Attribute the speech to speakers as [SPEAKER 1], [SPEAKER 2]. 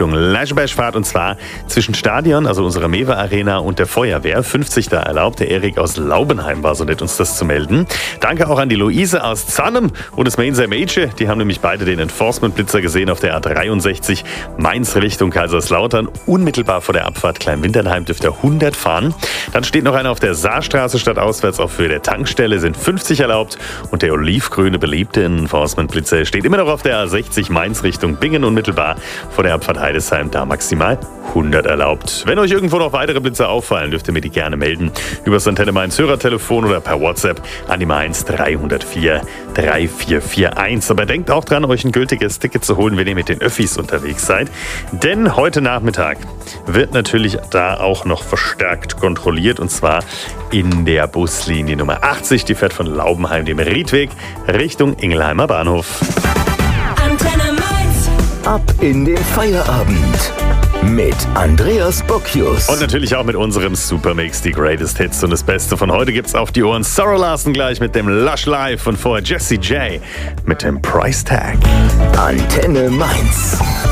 [SPEAKER 1] Richtung Leschbergfahrt und zwar zwischen Stadion, also unserer Mewe Arena und der Feuerwehr. 50 da erlaubt. Der Erik aus Laubenheim war so nett, uns das zu melden. Danke auch an die Luise aus Zannem und das Mainzer Mädchen. Die haben nämlich beide den Enforcement-Blitzer gesehen auf der A63 Mainz Richtung Kaiserslautern. Unmittelbar vor der Abfahrt Kleinwinternheim dürfte er 100 fahren. Dann steht noch einer auf der Saarstraße stadtauswärts. Auch für der Tankstelle sind 50 erlaubt. Und der olivgrüne beliebte Enforcement-Blitzer steht immer noch auf der A60 Mainz Richtung Bingen. Unmittelbar vor der Abfahrt Heidesheim. Da maximal 100 erlaubt. Wenn euch irgendwo noch weitere Blitzer auffallen, dürft ihr mir die gerne melden. Über das Antenne Mainz Hörertelefon oder per WhatsApp an die Mainz 304 3441. Aber denkt auch dran, euch ein gültiges Ticket zu holen, wenn ihr mit den Öffis unterwegs seid. Denn heute Nachmittag wird natürlich da auch noch verstärkt kontrolliert. Und zwar in der Buslinie Nummer 80. Die fährt von Laubenheim, dem Riedweg, Richtung Ingelheimer Bahnhof.
[SPEAKER 2] Antenne Mainz.
[SPEAKER 3] Ab in den Feierabend mit Andreas Bocchius.
[SPEAKER 1] Und natürlich auch mit unserem Supermix, die Greatest Hits. Und das Beste von heute gibt's auf die Ohren. Sarah Larson gleich mit dem Lush Live und vorher Jessie J mit dem Price Tag.
[SPEAKER 3] Antenne Mainz.